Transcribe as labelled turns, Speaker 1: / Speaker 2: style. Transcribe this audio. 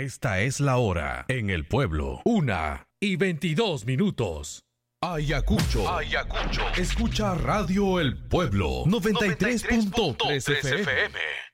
Speaker 1: Esta es la hora en el pueblo. 1:22. Ayacucho. Escucha Radio El Pueblo 93.3 FM.